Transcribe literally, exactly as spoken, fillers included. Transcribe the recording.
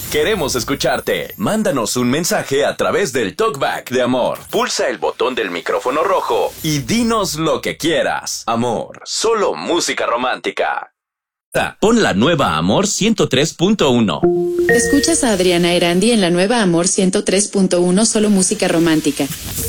Queremos escucharte. Mándanos un mensaje a través del Talkback de Amor. Pulsa el botón del micrófono rojo y dinos lo que quieras. Amor, solo música romántica. Pon la nueva Amor ciento tres punto uno. Escuchas a Adriana Erandi en la nueva Amor ciento tres punto uno, solo música romántica.